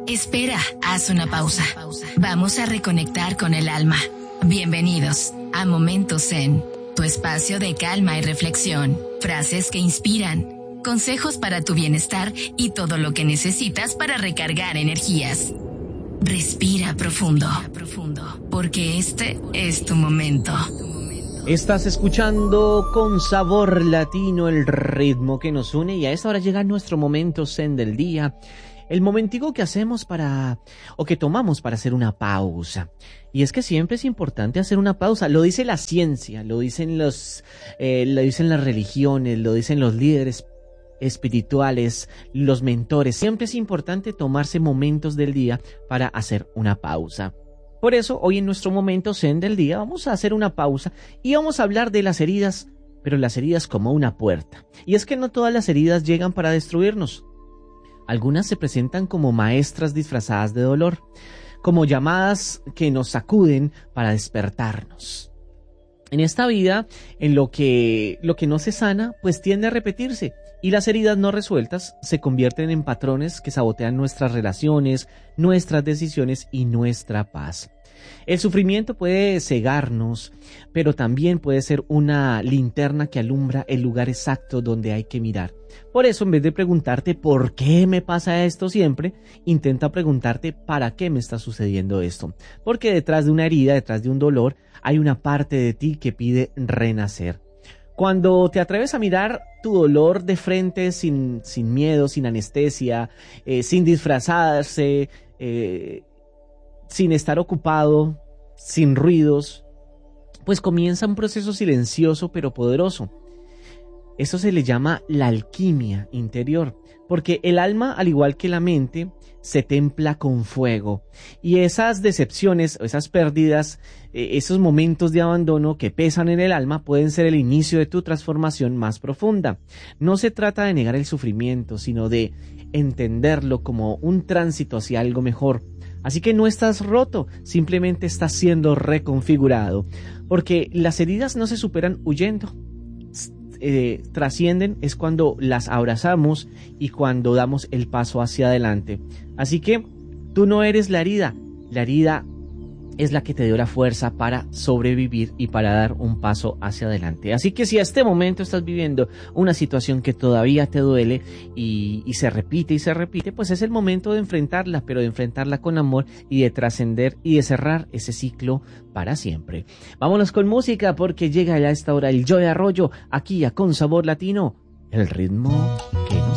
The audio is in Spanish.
Espera, haz una pausa. Vamos a reconectar con el alma. Bienvenidos a Momentos Zen, tu espacio de calma y reflexión. Frases que inspiran, consejos para tu bienestar y todo lo que necesitas para recargar energías. Respira profundo, porque este es tu momento. Estás escuchando Con Sabor Latino, el ritmo que nos une, y a esta hora llega nuestro momento zen del día. El momentico que hacemos que tomamos para hacer una pausa. Y es que siempre es importante hacer una pausa. Lo dice la ciencia, lo dicen lo dicen las religiones, lo dicen los líderes espirituales, los mentores. Siempre es importante tomarse momentos del día para hacer una pausa. Por eso, hoy en nuestro momento zen del día vamos a hacer una pausa y vamos a hablar de las heridas, pero las heridas como una puerta. Y es que no todas las heridas llegan para destruirnos. Algunas se presentan como maestras disfrazadas de dolor, como llamadas que nos sacuden para despertarnos. En esta vida, en lo que no se sana, pues tiende a repetirse, y las heridas no resueltas se convierten en patrones que sabotean nuestras relaciones, nuestras decisiones y nuestra paz. El sufrimiento puede cegarnos, pero también puede ser una linterna que alumbra el lugar exacto donde hay que mirar. Por eso, en vez de preguntarte ¿por qué me pasa esto siempre?, intenta preguntarte ¿para qué me está sucediendo esto? Porque detrás de una herida, detrás de un dolor, hay una parte de ti que pide renacer. Cuando te atreves a mirar tu dolor de frente sin miedo, sin anestesia, sin disfrazarse, sin estar ocupado, sin ruidos, pues comienza un proceso silencioso pero poderoso. Eso se le llama la alquimia interior, porque el alma, al igual que la mente, se templa con fuego. Y esas decepciones, esas pérdidas, esos momentos de abandono que pesan en el alma pueden ser el inicio de tu transformación más profunda. No se trata de negar el sufrimiento, sino de entenderlo como un tránsito hacia algo mejor. Así que no estás roto, simplemente estás siendo reconfigurado, porque las heridas no se superan huyendo. Trascienden es cuando las abrazamos y cuando damos el paso hacia adelante. Así que tú no eres la herida es la que te dio la fuerza para sobrevivir y para dar un paso hacia adelante. Así que si a este momento estás viviendo una situación que todavía te duele y se repite, pues es el momento de enfrentarla, pero de enfrentarla con amor y de trascender y de cerrar ese ciclo para siempre. Vámonos con música porque llega ya a esta hora el Joey Arroyo aquí a Con Sabor Latino, el ritmo que nos